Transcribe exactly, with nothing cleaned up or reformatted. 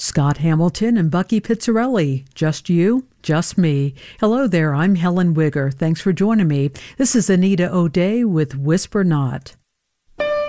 Scott Hamilton and Bucky Pizzarelli. Just you, just me. Hello there, I'm Helen Wigger. Thanks for joining me. This is Anita O'Day with Whisper Not.